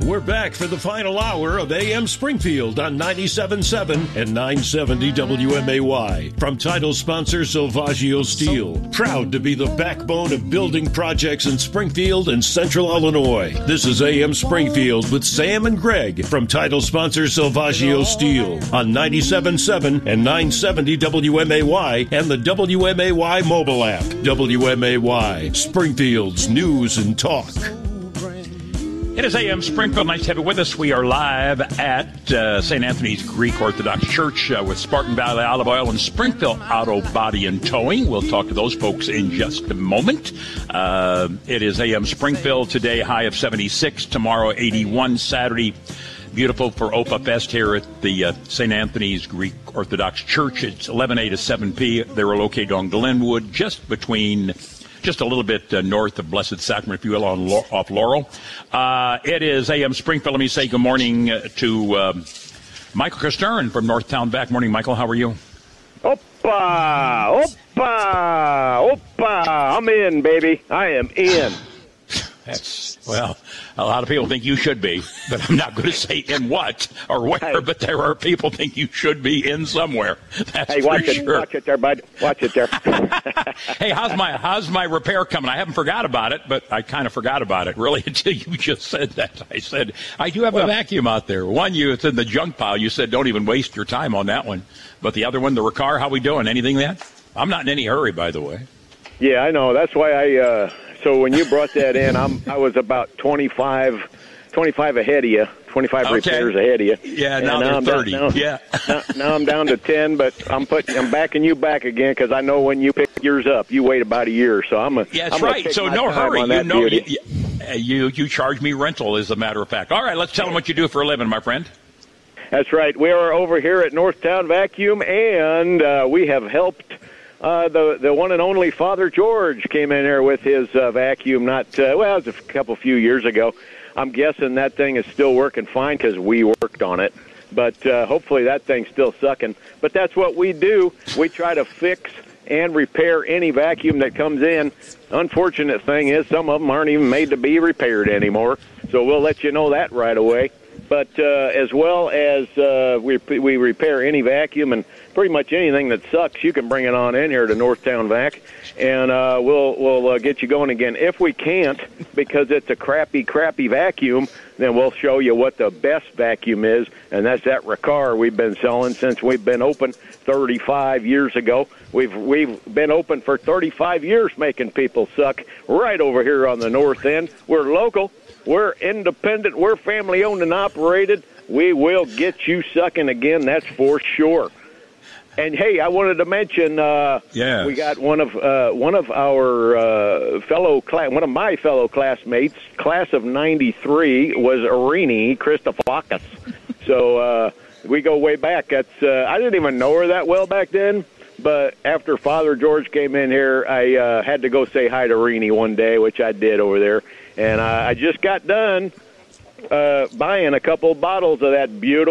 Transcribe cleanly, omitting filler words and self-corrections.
We're back for the final hour of AM Springfield on 97.7 and 970 WMAY. From title sponsor Silvaggio Steel, proud to be the backbone of building projects in Springfield and Central Illinois. This is AM Springfield with Sam and Greg from title sponsor Silvaggio Steel on 97.7 and 970 WMAY and the WMAY mobile app. WMAY, Springfield's news and talk. It is AM Springfield. Nice to have you with us. We are live at St. Anthony's Greek Orthodox Church with Spartan Valley Olive Oil and Springfield Auto Body and Towing. We'll talk to those folks in just a moment. It is AM Springfield today, high of 76. Tomorrow, 81. Saturday, beautiful for Opa Fest here at the St. Anthony's Greek Orthodox Church. It's 11A to 7P. They're located on Glenwood, just a little bit north of Blessed Sacrament, if you will, off Laurel. It is AM Springfield. Let me say good morning to Michael Costern from Northtown Vac. Morning, Michael. How are you? Opa! I'm in, baby. I am in. Well, a lot of people think you should be, but I'm not going to say in what or where, but there are people think you should be in somewhere. That's hey, for sure. Watch it there, bud. Watch it there. Hey, how's my repair coming? I haven't forgot about it, but I kind of forgot about it, really, until you just said that. I said, I do have a vacuum out there. One, it's in the junk pile. You said don't even waste your time on that one. But the other one, the Riccar, how we doing? Anything yet? I'm not in any hurry, by the way. Yeah, I know. That's why so when you brought that in, I was about 25 ahead of you, 25 repairs ahead of you. Yeah, now they're 30. Now I'm down to 10, but I'm backing you back again because I know when you pick yours up, you wait about a year. So that's right. So no hurry. You charge me rental, as a matter of fact. All right, let's tell them what you do for a living, my friend. That's right. We are over here at Northtown Vacuum, and we have helped. The one and only Father George came in here with his vacuum it was a few years ago. I'm guessing that thing is still working fine because we worked on it. But hopefully that thing's still sucking. But that's what we do. We try to fix and repair any vacuum that comes in. Unfortunate thing is some of them aren't even made to be repaired anymore. So we'll let you know that right away. But as well as we repair any vacuum and pretty much anything that sucks, you can bring it on in here to Northtown Vac, and we'll get you going again. If we can't, because it's a crappy vacuum, then we'll show you what the best vacuum is, and that's that Riccar we've been selling since we've been open 35 years ago. We've been open for 35 years making people suck right over here on the north end. We're local. We're independent. We're family-owned and operated. We will get you sucking again, that's for sure. And, hey, I wanted to mention we got one of my fellow classmates, class of 93, was Irini Christofakis. So we go way back. I didn't even know her that well back then. But after Father George came in here, I had to go say hi to Irini one day, which I did over there. And I just got done buying a couple bottles of that beautiful